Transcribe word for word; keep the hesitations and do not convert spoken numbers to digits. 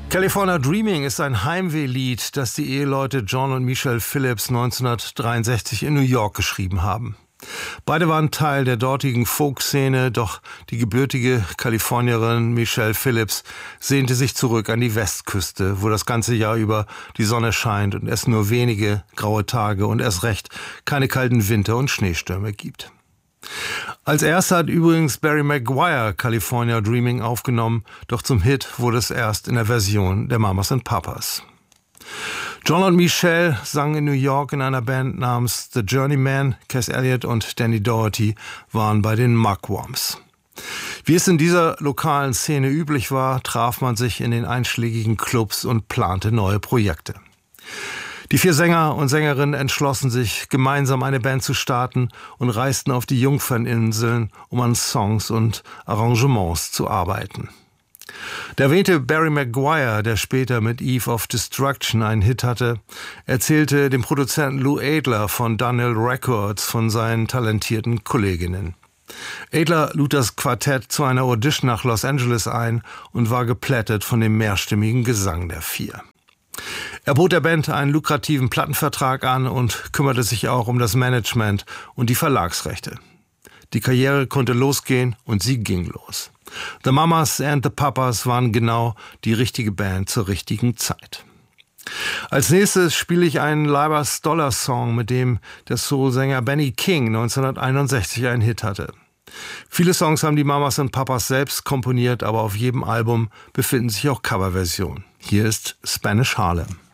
California Dreaming ist ein Heimwehlied, das die Eheleute John und Michelle Phillips neunzehnhundertdreiundsechzig in New York geschrieben haben. Beide waren Teil der dortigen Folkszene, doch die gebürtige Kalifornierin Michelle Phillips sehnte sich zurück an die Westküste, wo das ganze Jahr über die Sonne scheint und es nur wenige graue Tage und erst recht keine kalten Winter und Schneestürme gibt. Als erster hat übrigens Barry Maguire California Dreaming aufgenommen, doch zum Hit wurde es erst in der Version der Mamas and Papas. John und Michelle sangen in New York in einer Band namens The Journeymen. Cass Elliot und Danny Doherty waren bei den Mugwumps. Wie es in dieser lokalen Szene üblich war, traf man sich in den einschlägigen Clubs und plante neue Projekte. Die vier Sänger und Sängerinnen entschlossen sich, gemeinsam eine Band zu starten und reisten auf die Jungferninseln, um an Songs und Arrangements zu arbeiten. Der erwähnte Barry Maguire, der später mit Eve of Destruction einen Hit hatte, erzählte dem Produzenten Lou Adler von Dunhill Records von seinen talentierten Kolleginnen. Adler lud das Quartett zu einer Audition nach Los Angeles ein und war geplättet von dem mehrstimmigen Gesang der vier. Er bot der Band einen lukrativen Plattenvertrag an und kümmerte sich auch um das Management und die Verlagsrechte. Die Karriere konnte losgehen und sie ging los. The Mamas and the Papas waren genau die richtige Band zur richtigen Zeit. Als nächstes spiele ich einen Libas Dollar Song, mit dem der Soul-Sänger Benny King neunzehnhunderteinundsechzig einen Hit hatte. Viele Songs haben die Mamas and Papas selbst komponiert, aber auf jedem Album befinden sich auch Coverversionen. Hier ist Spanish Harlem.